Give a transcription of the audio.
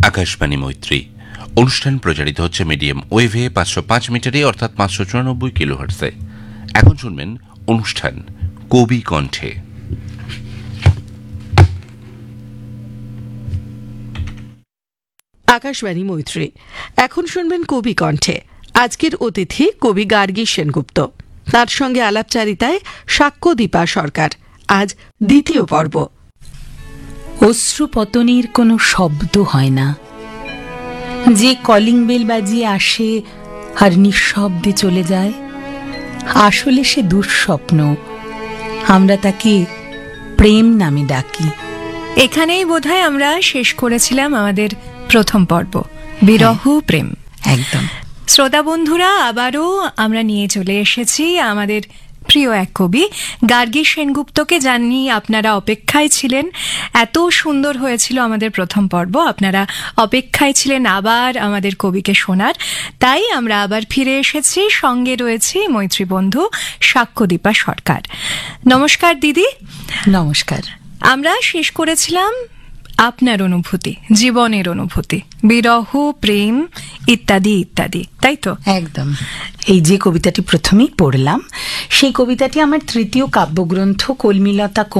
আকাশবাণী মৈত্রী অনুষ্ঠান প্রচারিত হচ্ছে মিডিয়াম ওয়েভে 505 মিটারে অর্থাৎ 594 কিলোহার্টজে। এখন শুনবেন অনুষ্ঠান কবি কণ্ঠে। আকাশবাণী মৈত্রী, এখন শুনবেন কবি কণ্ঠে। আজকের অতিথি কবি গার্গী সেনগুপ্ত, তার সঙ্গে আলাপচারিতায় সাক্ষ্যদীপা সরকার। আজ দ্বিতীয় পর্ব। অশ্রুপতনের কোনো শব্দ হয় না, যে কলিং বেল বাজিয়ে আসে আর নিঃশব্দে চলে যায়, আসলে সে দুঃস্বপ্ন। আমরা তাকে প্রেম নামে ডাকি। এখানেই বোধহয় আমরা শেষ করেছিলাম আমাদের প্রথম পর্ব, বিরহ প্রেম। একদম। শ্রোতা বন্ধুরা, আবারও আমরা নিয়ে চলে এসেছি আমাদের প্রিয় এক কবি গার্গী সেনগুপ্তকে, জানি আপনারা অপেক্ষায় ছিলেন। এত সুন্দর হয়েছিল আমাদের প্রথম পর্ব, আপনারা অপেক্ষায় ছিলেন আবার আমাদের কবিকে শোনার। তাই আমরা আবার ফিরে এসেছি, সঙ্গে রয়েছে মৈত্রী বন্ধু সাক্ষ্যদীপা সরকার। নমস্কার দিদি। নমস্কার। আমরা শেষ করেছিলাম আপনার অনুভূতি, জীবনের অনুভূতি, বিরহ, প্রেম ইত্যাদি ইত্যাদি, তাই তো? একদম। এই যে কবিতাটি প্রথমেই পড়লাম, সেই কবিতাটি আমার তৃতীয় কাব্যগ্রন্থ কলমিলতা